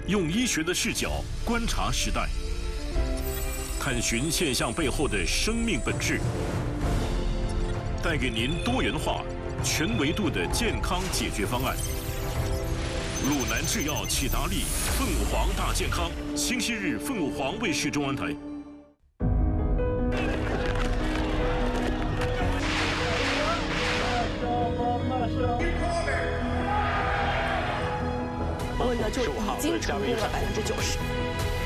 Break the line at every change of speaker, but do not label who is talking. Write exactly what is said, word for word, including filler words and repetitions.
用医学的视角观察时代，探寻现象背后的生命本质，带给您多元化、全维度的健康解决方案。鲁南制药启达利凤凰大健康，星期日凤凰卫视中文台。
问的就已经成功了百分之九十。